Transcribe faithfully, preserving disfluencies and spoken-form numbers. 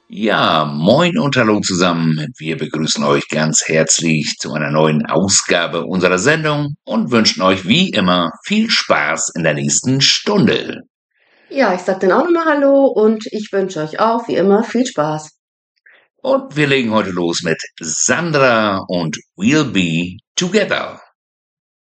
Ja, moin und hallo zusammen. Wir begrüßen euch ganz herzlich zu einer neuen Ausgabe unserer Sendung und wünschen euch wie immer viel Spaß in der nächsten Stunde. Ja, ich sage dann auch nochmal Hallo und ich wünsche euch auch wie immer viel Spaß. Und wir legen heute los mit Sandra und We'll Be Together.